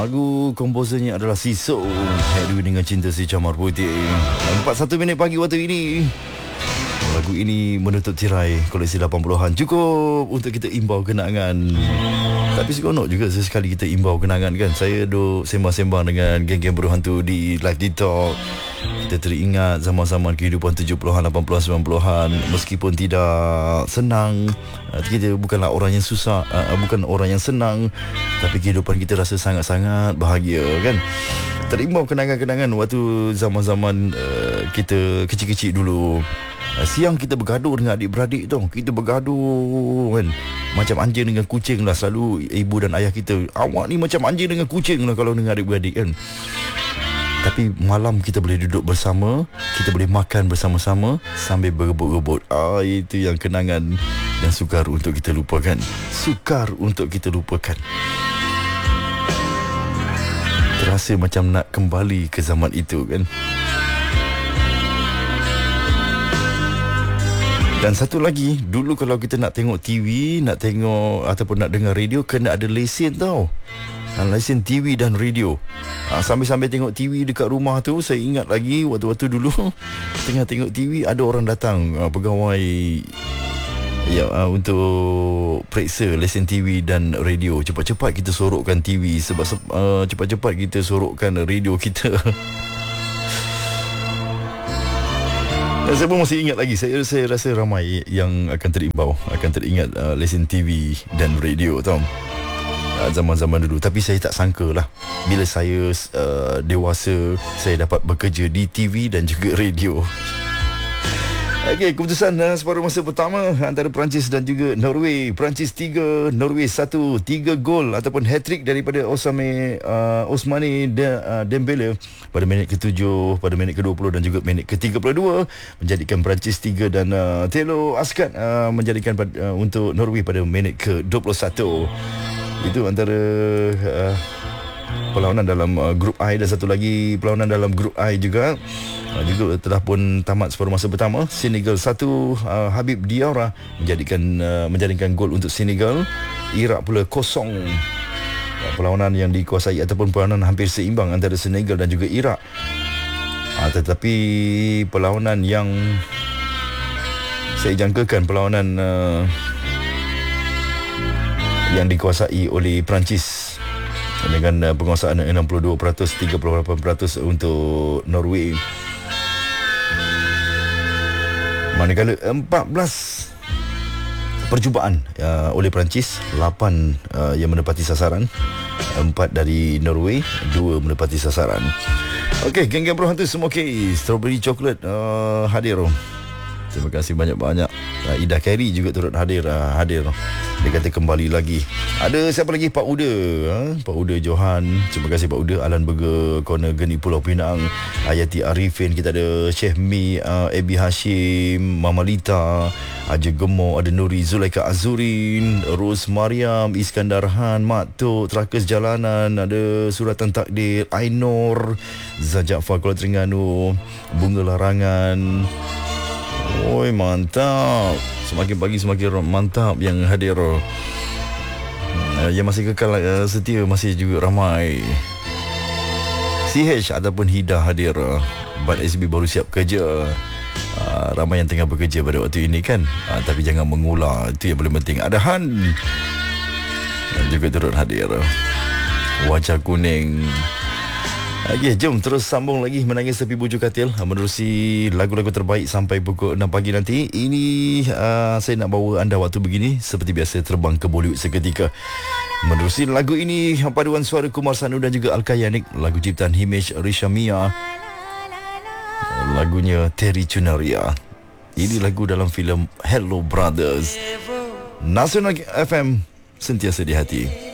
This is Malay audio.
Lagu komposernya adalah Siso, Heru dengan Cinta Si Camar Putih. 41 minit pagi waktu ini. Lagu ini menutup tirai koleksi 80-an. Cukup untuk kita imbau kenangan. Tapi seronok juga sesekali kita imbau kenangan kan. Saya duk sembang-sembang dengan geng-geng berhantu di live TikTok. Kita teringat zaman-zaman kehidupan 70-an, 80-an, 90-an. Meskipun tidak senang, kita bukanlah orang yang susah, bukan orang yang senang, tapi kehidupan kita rasa sangat-sangat bahagia kan. Terimbau kenangan-kenangan waktu zaman-zaman kita kecil-kecil dulu. Siang kita bergaduh dengan adik-beradik tu. Kita bergaduh kan, macam anjing dengan kucing lah. Selalu ibu dan ayah kita, awak ni macam anjing dengan kucing lah kalau dengan adik-beradik kan. Tapi malam kita boleh duduk bersama, kita boleh makan bersama-sama sambil berebut-rebut. Itu yang kenangan yang sukar untuk kita lupakan. Sukar untuk kita lupakan. Terasa macam nak kembali ke zaman itu kan. Dan satu lagi, dulu kalau kita nak tengok TV, nak tengok ataupun nak dengar radio, kena ada lesen tau. Lesen TV dan radio. Sambil-sambil tengok TV dekat rumah tu, saya ingat lagi waktu-waktu dulu tengah tengok TV, ada orang datang, pegawai untuk periksa lesen TV dan radio. Cepat-cepat kita sorokkan TV, sebab cepat-cepat kita sorokkan radio kita. Saya pun masih ingat lagi. Saya rasa ramai yang akan terimbau, akan teringat lesen TV dan radio tau, zaman-zaman dulu. Tapi saya tak sangka lah, bila saya dewasa, saya dapat bekerja di TV dan juga radio. Okey, keputusan separuh masa pertama antara Perancis dan juga Norway. Perancis 3, Norway 1. 3 gol ataupun hat-trick daripada Ousmane Dembele pada minit ke-7, pada minit ke-20 dan juga minit ke-32 menjadikan Perancis 3 dan Thelo Askat menjadikan untuk Norway pada minit ke-21. Itu antara perlawanan dalam grup I. Dan satu lagi perlawanan dalam grup I juga telah pun tamat separuh masa pertama. Senegal 1, Habib Diarra menjadikan gol untuk Senegal. Iraq pula 0. Perlawanan yang dikuasai ataupun perlawanan hampir seimbang antara Senegal dan juga Iraq. Tetapi perlawanan yang saya jangkakan, perlawanan yang dikuasai oleh Perancis dengan penguasaan 62%, 38% untuk Norway. Manakala 14 percubaan oleh Perancis, 8 yang menepati sasaran, 4 dari Norway, 2 menepati sasaran. Okey, geng-geng berhantu semua okey. Strawberry Chocolate hadir. Terima kasih banyak-banyak. Ida Carey juga turut hadir. Dia kata kembali lagi. Ada siapa lagi? Pak Uda, Pak Uda Johan. Terima kasih Pak Uda. Alan Burger, Corner Geni Pulau Pinang, Ayati Arifin. Kita ada Syekh Mi, Ebi Hashim, Mama Lita, Aja Gemor, ada Nuri Zulaika Azurin, Ros Mariam, Iskandar Han, Mak Tok, Trakas Jalanan, ada Suratan Takdir, Ainur, Zajafar Kuala Terengganu, Bunga Larangan. Oi, mantap. Semakin pagi semakin mantap yang hadir. Yang masih kekal setia masih juga ramai. CH ataupun Hida hadir. Bat SB baru siap kerja. Ramai yang tengah bekerja pada waktu ini kan. Tapi jangan mengular, itu yang paling penting. Ada Han juga turut hadir. Wajah kuning. Okey, jom terus sambung lagi Menangis Tepi Bujur Katil, menerusi lagu-lagu terbaik sampai pukul 6 pagi nanti. Ini saya nak bawa anda waktu begini seperti biasa, terbang ke Bollywood seketika. Menerusi lagu ini, paduan suara Kumar Sanu dan juga Al-Kayanik, lagu ciptaan Himesh Reshamia, lagunya Terry Chunaria. Ini lagu dalam filem Hello Brothers. Nasional FM, sentiasa di hati.